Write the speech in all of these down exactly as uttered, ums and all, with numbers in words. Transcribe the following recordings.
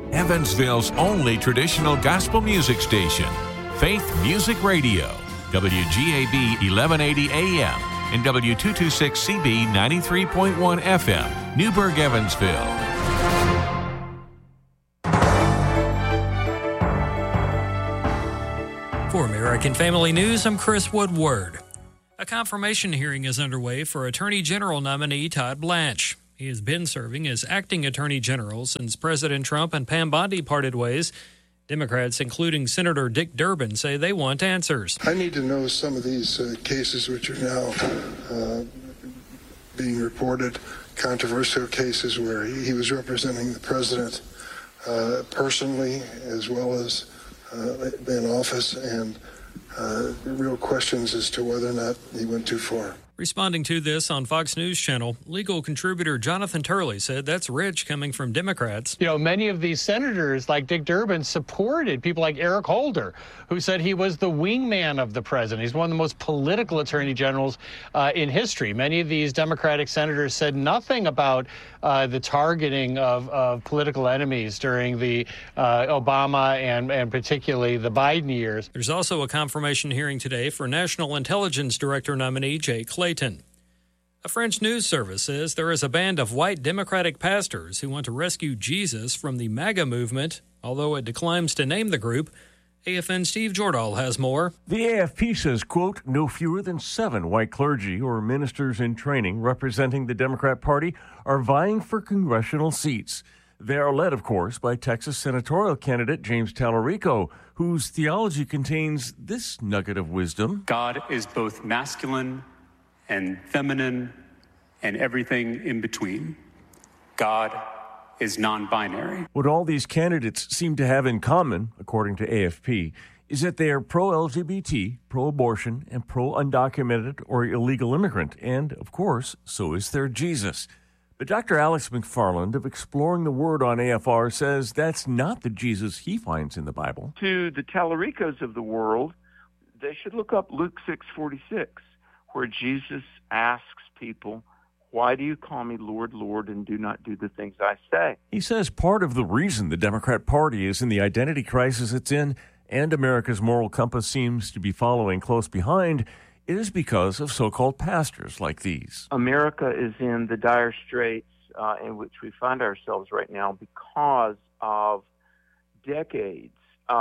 Evansville's only traditional gospel music station, Faith Music Radio, W G A B eleven eighty A M and W two twenty-six C B ninety-three point one F M, Newburgh, Evansville. For American Family News, I'm Chris Woodward. A confirmation hearing is underway for Attorney General nominee Todd Blanche. He has been serving as acting Attorney General since President Trump and Pam Bondi parted ways. Democrats, including Senator Dick Durbin, say they want answers. I need to know some of these uh, cases which are now uh, being reported, controversial cases where he, he was representing the president uh, personally as well as uh, in office, and uh, real questions as to whether or not he went too far. Responding to this on Fox News Channel, legal contributor Jonathan Turley said that's rich coming from Democrats. You know, many of these senators, like Dick Durbin, supported people like Eric Holder, who said he was the wingman of the president. He's one of the most political attorney generals uh, in history. Many of these Democratic senators said nothing about uh, the targeting of, of political enemies during the uh, Obama and, and particularly the Biden years. There's also a confirmation hearing today for National Intelligence Director nominee Jay Clayton. A French news service says there is a band of white Democratic pastors who want to rescue Jesus from the MAGA movement, although it declines to name the group. A F N's Steve Jordahl has more. The A F P says, quote, no fewer than seven white clergy or ministers in training representing the Democrat Party are vying for congressional seats. They are led, of course, by Texas senatorial candidate James Tallarico, whose theology contains this nugget of wisdom. God is both masculine and feminine and everything in between. God is non-binary. What all these candidates seem to have in common, according to A F P, is that they are pro-L G B T, pro-abortion, and pro-undocumented or illegal immigrant. And, of course, so is their Jesus. But Doctor Alex McFarland of Exploring the Word on A F R says that's not the Jesus he finds in the Bible. To the Tallaricos of the world, they should look up Luke six forty-six, where Jesus asks people, why do you call me Lord, Lord, and do not do the things I say? He says part of the reason the Democrat Party is in the identity crisis it's in, and America's moral compass seems to be following close behind, is because of so-called pastors like these. America is in the dire straits uh, in which we find ourselves right now because of decades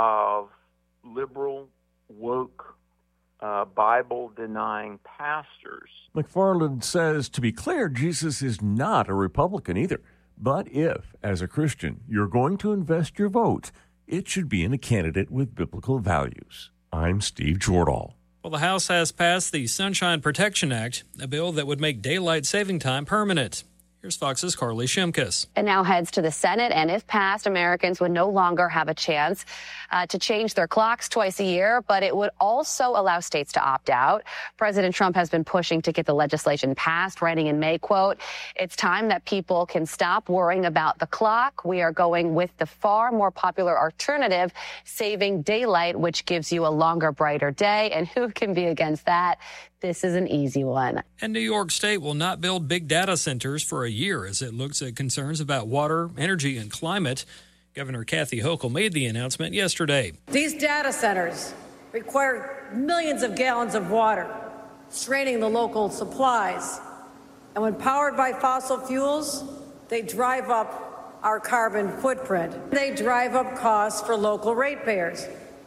of liberal, woke, Uh, Bible-denying pastors. McFarland says, to be clear, Jesus is not a Republican either. But if, as a Christian, you're going to invest your vote, it should be in a candidate with biblical values. I'm Steve Jordahl. Well, the House has passed the Sunshine Protection Act, a bill that would make daylight saving time permanent. Here's Fox's Carly Shimkus. It now heads to the Senate, and if passed, Americans would no longer have a chance uh, to change their clocks twice a year, but it would also allow states to opt out. President Trump has been pushing to get the legislation passed, writing in May, quote, it's time that people can stop worrying about the clock. We are going with the far more popular alternative, saving daylight, which gives you a longer, brighter day. And who can be against that? This is an easy one. And New York State will not build big data centers for a year as it looks at concerns about water, energy, and climate. Governor Kathy Hochul made the announcement yesterday. These data centers require millions of gallons of water, straining the local supplies. And when powered by fossil fuels, they drive up our carbon footprint. They drive up costs for local ratepayers.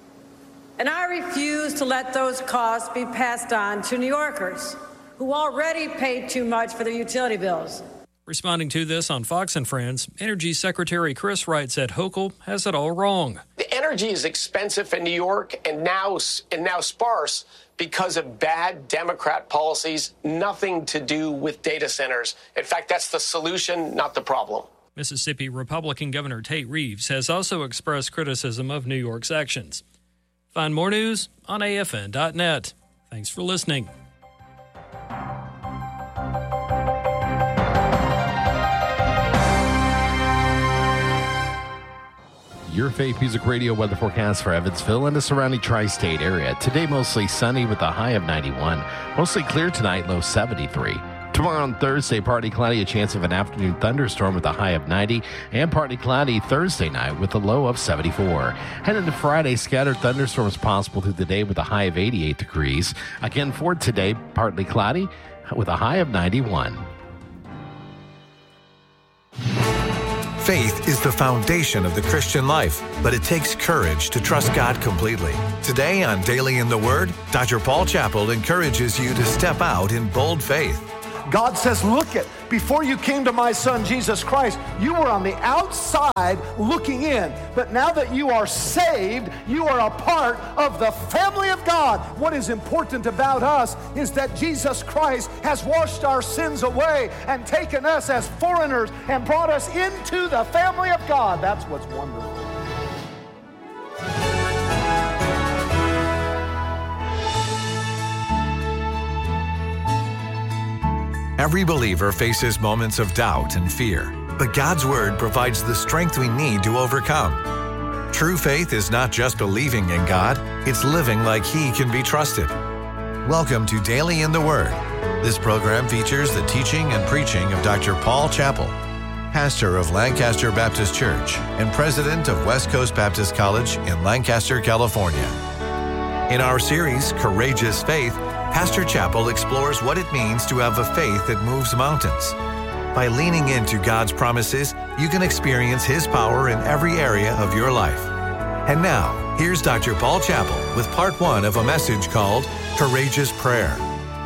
And I refuse to let those costs be passed on to New Yorkers who already pay too much for their utility bills. Responding to this on Fox and Friends, Energy Secretary Chris Wright said Hochul has it all wrong. The energy is expensive in New York and now and now sparse because of bad Democrat policies, nothing to do with data centers. In fact, that's the solution, not the problem. Mississippi Republican Governor Tate Reeves has also expressed criticism of New York's actions. Find more news on A F N dot net. Thanks for listening. Your Faith Music Radio weather forecast for Evansville and the surrounding tri-state area. Today, mostly sunny with a high of ninety-one. Mostly clear tonight, low seventy-three. Tomorrow on Thursday, partly cloudy, a chance of an afternoon thunderstorm with a high of ninety, and partly cloudy Thursday night with a low of seventy-four. Heading to Friday, scattered thunderstorms possible through the day with a high of eighty-eight degrees. Again for today, partly cloudy with a high of ninety-one. Faith is the foundation of the Christian life, but it takes courage to trust God completely. Today on Daily in the Word, Doctor Paul Chappell encourages you to step out in bold faith. God says, look it, before you came to my son, Jesus Christ, you were on the outside looking in. But now that you are saved, you are a part of the family of God. What is important about us is that Jesus Christ has washed our sins away and taken us as foreigners and brought us into the family of God. That's what's wonderful. Every believer faces moments of doubt and fear, but God's Word provides the strength we need to overcome. True faith is not just believing in God, it's living like He can be trusted. Welcome to Daily in the Word. This program features the teaching and preaching of Doctor Paul Chappell, pastor of Lancaster Baptist Church and president of West Coast Baptist College in Lancaster, California. In our series, Courageous Faith, Pastor Chappell explores what it means to have a faith that moves mountains. By leaning into God's promises, you can experience His power in every area of your life. And now, here's Doctor Paul Chappell with part one of a message called Courageous Prayer.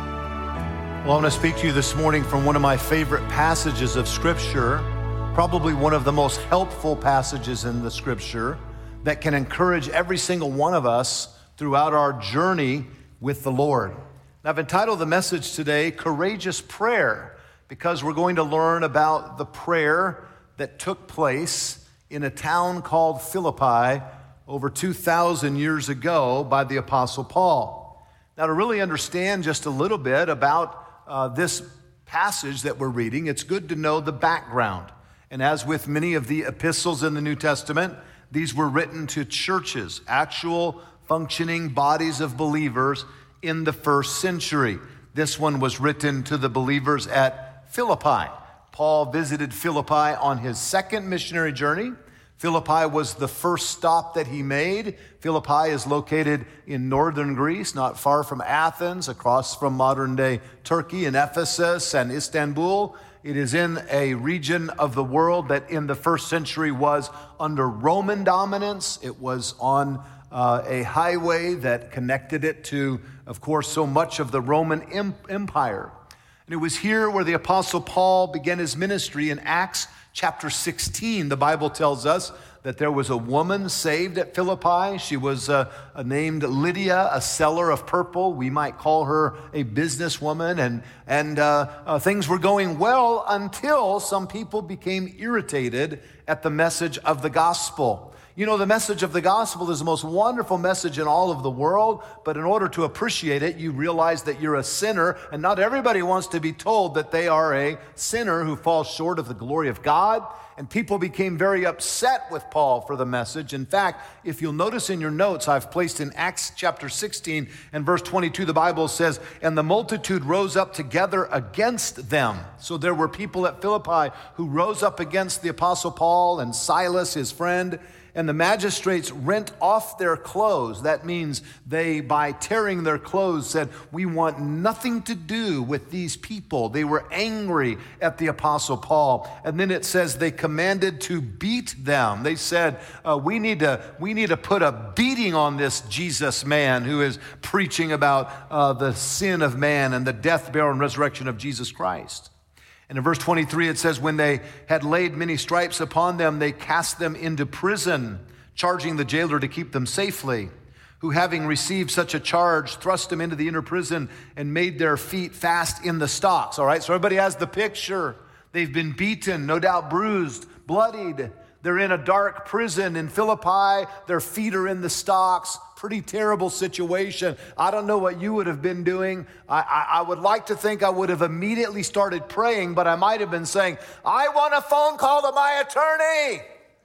Well, I want to speak to you this morning from one of my favorite passages of Scripture, probably one of the most helpful passages in the Scripture that can encourage every single one of us throughout our journey with the Lord. I've entitled the message today, Courageous Prayer, because we're going to learn about the prayer that took place in a town called Philippi over two thousand years ago by the Apostle Paul. Now, to really understand just a little bit about uh, this passage that we're reading, it's good to know the background. And as with many of the epistles in the New Testament, these were written to churches, actual functioning bodies of believers in the first century. This one was written to the believers at Philippi. Paul visited Philippi on his second missionary journey. Philippi was the first stop that he made. Philippi is located in northern Greece, not far from Athens, across from modern-day Turkey and Ephesus and Istanbul. It is in a region of the world that in the first century was under Roman dominance. It was on Uh, a highway that connected it to, of course, so much of the Roman Empire. And it was here where the Apostle Paul began his ministry in Acts chapter sixteen. The Bible tells us that there was a woman saved at Philippi. She was uh, named Lydia, a seller of purple. We might call her a businesswoman. And, and uh, uh, things were going well until some people became irritated at the message of the gospel. You know, the message of the gospel is the most wonderful message in all of the world, but in order to appreciate it, you realize that you're a sinner, and not everybody wants to be told that they are a sinner who falls short of the glory of God. And people became very upset with Paul for the message. In fact, if you'll notice in your notes, I've placed in Acts chapter sixteen and verse twenty-two, the Bible says, and the multitude rose up together against them. So there were people at Philippi who rose up against the Apostle Paul and Silas, his friend. And the magistrates rent off their clothes. That means they, by tearing their clothes, said, we want nothing to do with these people. They were angry at the Apostle Paul. And then it says they commanded to beat them. They said, uh, we need to we need to put a beating on this Jesus man who is preaching about uh, the sin of man and the death, burial, and resurrection of Jesus Christ. And in verse twenty-three, it says, when they had laid many stripes upon them, they cast them into prison, charging the jailer to keep them safely, who having received such a charge, thrust them into the inner prison and made their feet fast in the stocks. All right, so everybody has the picture. They've been beaten, no doubt bruised, bloodied. They're in a dark prison in Philippi. Their feet are in the stocks. Pretty terrible situation. I don't know what you would have been doing. I, I, I would like to think I would have immediately started praying, but I might have been saying, I want a phone call to my attorney,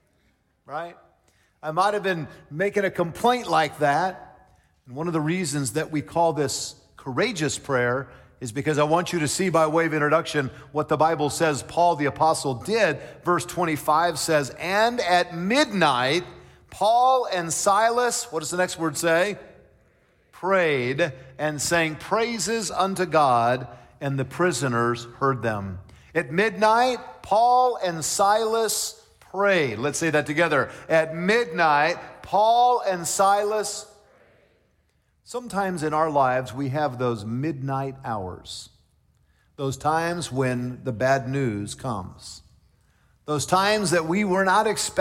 right? I might have been making a complaint like that. And one of the reasons that we call this courageous prayer is because I want you to see by way of introduction what the Bible says Paul the apostle did. Verse twenty-five says, and at midnight, Paul and Silas, what does the next word say? Prayed and sang praises unto God, and the prisoners heard them. At midnight, Paul and Silas prayed. Let's say that together. At midnight, Paul and Silas. Sometimes in our lives, we have those midnight hours, those times when the bad news comes, those times that we were not expecting.